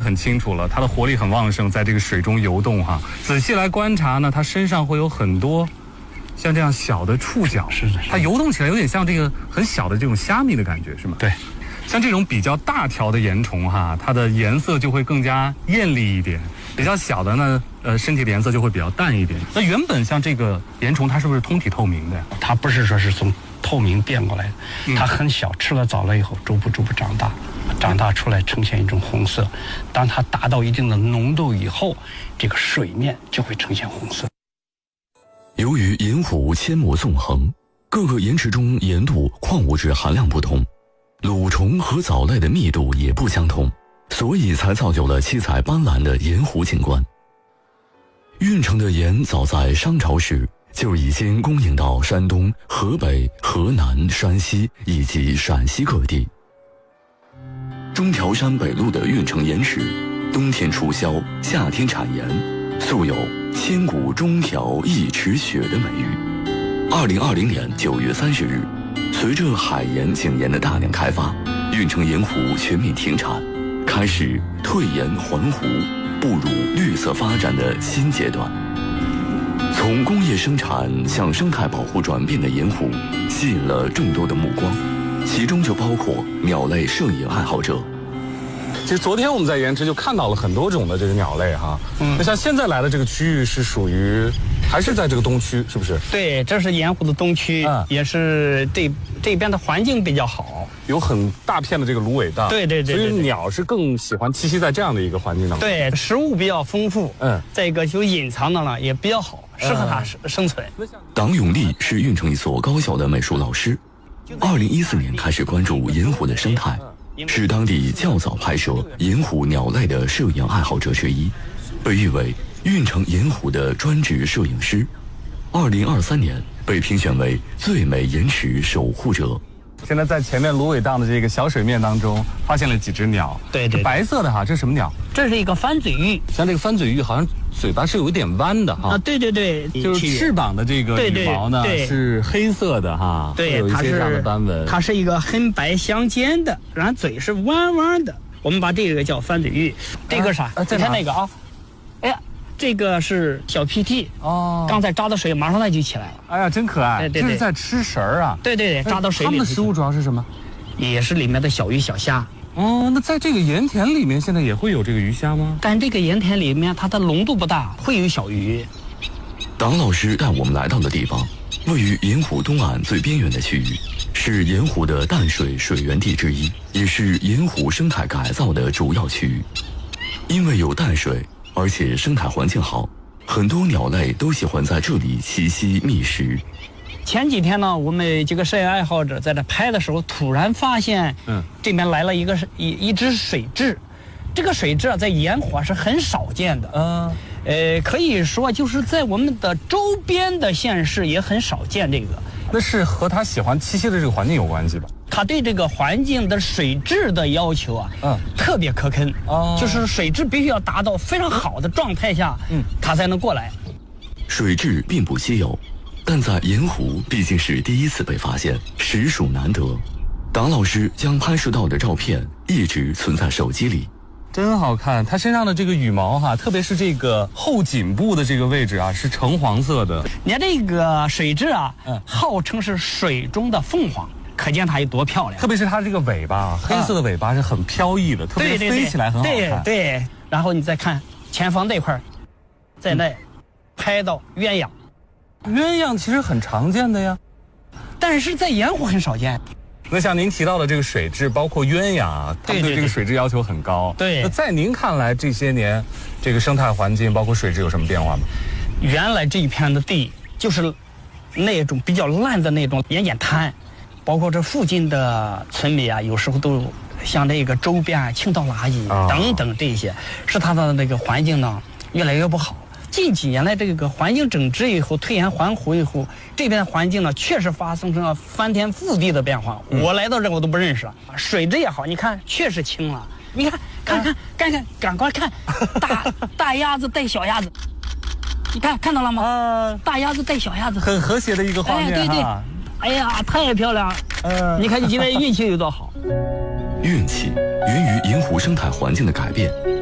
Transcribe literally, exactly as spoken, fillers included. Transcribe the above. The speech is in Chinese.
很清楚了，它的活力很旺盛，在这个水中游动哈。仔细来观察呢，它身上会有很多像这样小的触角， 是的， 它游动起来有点像这个很小的这种虾米的感觉，是吗？ 对。 像这种比较大条的岩虫哈，它的颜色就会更加艳丽一点；比较小的呢，呃，身体的颜色就会比较淡一点。那原本像这个岩虫，它是不是通体透明的呀？ 它不是说是从透明变过来的， 嗯、 它很小，吃了藻类以后，逐步逐步长大，长大出来呈现一种红色。当它达到一定的浓度以后，这个水面就会呈现红色。 由于盐湖阡陌纵横，各个岩池中盐度、矿物质含量不同。蠕虫和藻类的密度也不相同，所以才造就了七彩斑斓的盐湖景观。运城的盐早在商朝时就已经供应到山东、河北、河南、山西以及陕西各地。中条山北麓的运城盐池，冬天出销，夏天产盐，素有千古中条一池雪的美誉。二零二零年九月三十日，随着海盐、井盐的大量开发，运城盐湖全面停产，开始退盐还湖，步入绿色发展的新阶段。从工业生产向生态保护转变的盐湖，吸引了众多的目光，其中就包括鸟类摄影爱好者。 其实昨天我们在盐池就看到了很多种的这个鸟类哈，嗯，那像现在来的这个区域是属于，还是在这个东区，是不是？ 对，这是盐湖的东区，嗯、也是这这边的环境比较好， 有很大片的这个芦苇荡， 对对 对, 对, 对， 所以鸟是更喜欢栖息在这样的一个环境当中。 对，食物比较丰富，嗯，再一个就隐藏的呢也比较好，适合它生生存。 党永利是运城一所高校的美术老师，二零一四年开始关注盐湖的生态。是当地较早拍摄盐湖鸟类的摄影爱好者之一，被誉为运城盐湖的专职摄影师。二零二三年被评选为最美盐池守护者。 现在在前面芦苇荡的这个小水面当中，发现了几只鸟。 对 对, 对， 白色的哈，这是什么鸟？ 这是一个翻嘴鹬。 像这个翻嘴鹬，好像嘴巴是有一点弯的哈。 啊，对对对， 就是翅膀的这个羽毛呢，对对对是黑色的哈， 对， 有一些这样的斑纹。 它是一个黑白相间的，然后嘴是弯弯的。我们把这个叫翻嘴鹬，这个啥？啊、你看那个啊，哎呀。这个是小 P T 哦，刚才扎到水，马上它就起来了。 哎呀，真可爱！ 对对对， 这是在吃食儿啊。 对对对，扎到水里。 它们的食物主要是什么？ 也是里面的小鱼小虾。 哦，那在这个盐田里面，现在也会有这个鱼虾吗？ 但这个盐田里面，它的浓度不大，会有小鱼。 党老师带我们来到的地方，位于盐湖东岸最边缘的区域，是盐湖的淡水水源地之一，也是盐湖生态改造的主要区域。因为有淡水，而且生态环境好，很多鸟类都喜欢在这里栖息觅食。 前几天呢，我们几个摄影爱好者在这拍的时候，突然发现，嗯，这边来了一个一一只水蛭。这个水蛭啊，在盐湖是很少见的，嗯，呃，可以说就是在我们的周边的县市也很少见这个。 那是和它喜欢栖息的这个环境有关系吧？ 它对这个环境的水质的要求啊，嗯，特别苛刻，哦，就是水质必须要达到非常好的状态下，嗯，它才能过来。 水蛭并不稀有，但在盐湖毕竟是第一次被发现，实属难得。党老师将拍摄到的照片一直存在手机里。 真好看，它身上的这个羽毛哈，特别是这个后颈部的这个位置啊，是橙黄色的。 你看这个水蛭啊，嗯，号称是水中的凤凰，可见它有多漂亮。 特别是它这个尾巴，黑色的尾巴是很飘逸的，嗯、特别飞起来很好看。 对 对, 对，然后你再看前方这块，在那、嗯、拍到鸳鸯。 鸳鸯其实很常见的呀， 但是在盐湖很少见。 那像您提到的这个水蛭，包括鸳鸯啊，它们对这个水质要求很高。 对， 那在您看来，这些年这个生态环境包括水质有什么变化吗？ 原来这一片的地就是那种比较烂的那种盐碱滩，包括这附近的村里啊，有时候都像这个周边啊倾倒垃圾等等这些，使它的那个环境呢越来越不好。近几年来，这个环境整治以后，退盐还湖以后，这边的环境呢，确实发生了翻天覆地的变化。嗯、我来到这我都不认识了，水质也好，你看确实清了。你看，看看，看看，赶快看，大大鸭子带小鸭子，你看看到了吗？啊、大鸭子带小鸭子， 很和谐的一个画面。 哎，对对，哎呀，太漂亮了。呃，你看你今天运气有多好。 运气源于盐湖生态环境的改变，